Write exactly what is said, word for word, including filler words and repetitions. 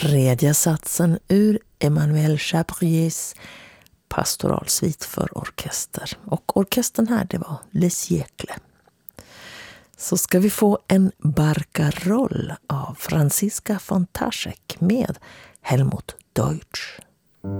tredje satsen ur Emmanuel Chabriers pastoralsvit för orkester. Och orkestern här, det var Les Siècles. Så ska vi få en barcaroll av Franziska von Taschek med Helmut Deutsch.